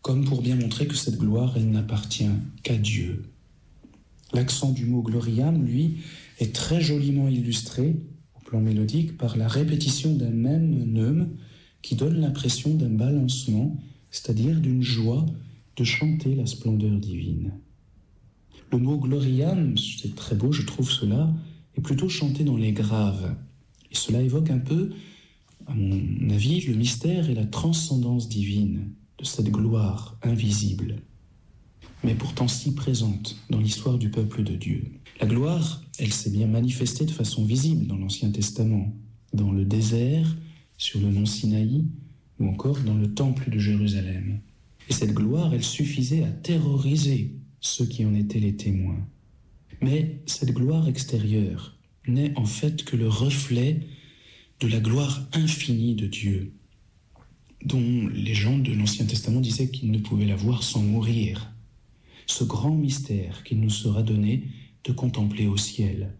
comme pour bien montrer que cette gloire, elle n'appartient qu'à Dieu. L'accent du mot gloriam, lui, est très joliment illustré, au plan mélodique, par la répétition d'un même neume qui donne l'impression d'un balancement, c'est-à-dire d'une joie de chanter la splendeur divine. Le mot gloriam, c'est très beau, je trouve cela, est plutôt chanté dans les graves. Et cela évoque un peu, à mon avis, le mystère et la transcendance divine de cette gloire invisible, mais pourtant si présente dans l'histoire du peuple de Dieu. La gloire, elle s'est bien manifestée de façon visible dans l'Ancien Testament, dans le désert, sur le mont Sinaï, ou encore dans le temple de Jérusalem. Et cette gloire, elle suffisait à terroriser ceux qui en étaient les témoins. Mais cette gloire extérieure n'est en fait que le reflet de la gloire infinie de Dieu, dont les gens de l'Ancien Testament disaient qu'ils ne pouvaient la voir sans mourir. Ce grand mystère qu'il nous sera donné de contempler au ciel.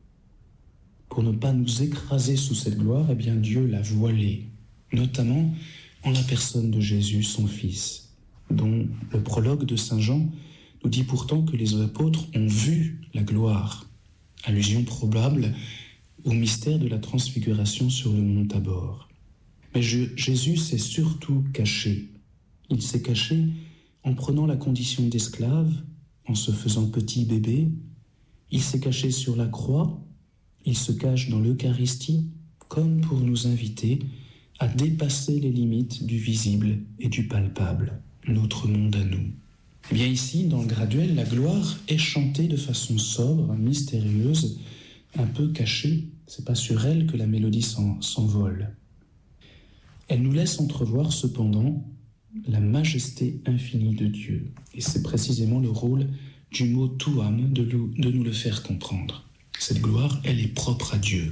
Pour ne pas nous écraser sous cette gloire, eh bien Dieu l'a voilée, notamment en la personne de Jésus, son Fils, dont le prologue de Saint Jean nous dit pourtant que les apôtres ont vu la gloire, allusion probable au mystère de la transfiguration sur le mont Tabor. Mais Jésus s'est surtout caché. Il s'est caché en prenant la condition d'esclave, en se faisant petit bébé. Il s'est caché sur la croix. Il se cache dans l'Eucharistie, comme pour nous inviter à dépasser les limites du visible et du palpable, notre monde à nous. Eh bien ici, dans le graduel, la gloire est chantée de façon sobre, mystérieuse, un peu cachée. C'est pas sur elle que la mélodie s'envole. Elle nous laisse entrevoir cependant la majesté infinie de Dieu. Et c'est précisément le rôle du mot tuam de nous le faire comprendre. Cette gloire, elle est propre à Dieu.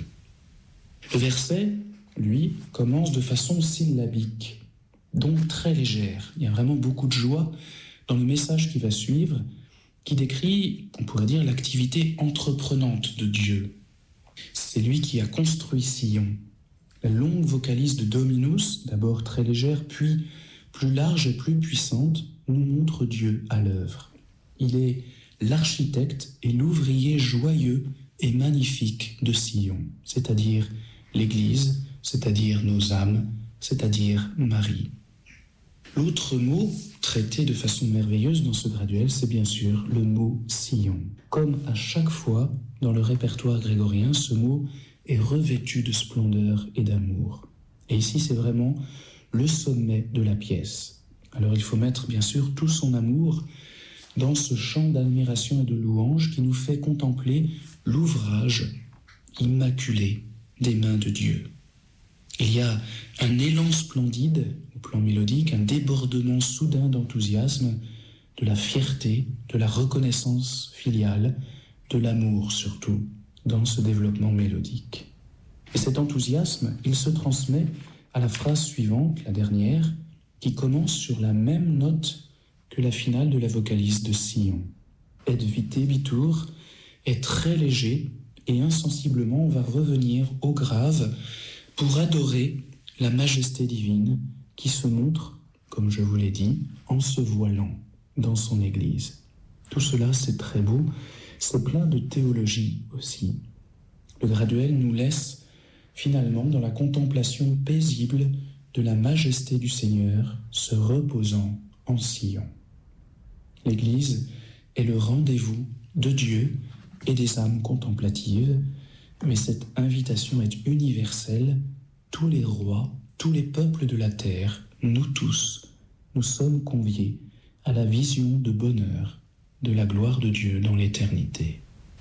Le verset, lui, commence de façon syllabique, donc très légère. Il y a vraiment beaucoup de joie dans le message qui va suivre, qui décrit, on pourrait dire, l'activité entreprenante de Dieu. C'est lui qui a construit Sion. La longue vocalise de Dominus, d'abord très légère, puis plus large et plus puissante, nous montre Dieu à l'œuvre. Il est l'architecte et l'ouvrier joyeux et magnifique de Sion, c'est-à-dire l'Église, c'est-à-dire nos âmes, c'est-à-dire Marie. L'autre mot traité de façon merveilleuse dans ce graduel, c'est bien sûr le mot Sion. Comme à chaque fois dans le répertoire grégorien, ce mot est revêtu de splendeur et d'amour. Et ici, c'est vraiment le sommet de la pièce. Alors il faut mettre bien sûr tout son amour dans ce chant d'admiration et de louange qui nous fait contempler l'ouvrage immaculé des mains de Dieu. Il y a un élan splendide au plan mélodique, un débordement soudain d'enthousiasme, de la fierté, de la reconnaissance filiale, de l'amour surtout, dans ce développement mélodique. Et cet enthousiasme, il se transmet à la phrase suivante, la dernière, qui commence sur la même note que la finale de la vocalise de Sion. Et vitebitur est très léger et insensiblement on va revenir au grave pour adorer la majesté divine qui se montre, comme je vous l'ai dit, en se voilant dans son Église. Tout cela, c'est très beau, c'est plein de théologie aussi. Le graduel nous laisse finalement dans la contemplation paisible de la majesté du Seigneur se reposant en Sion. L'Église est le rendez-vous de Dieu et des âmes contemplatives, mais cette invitation est universelle. Tous les rois, tous les peuples de la terre, nous tous, nous sommes conviés à la vision de bonheur de la gloire de Dieu dans l'éternité.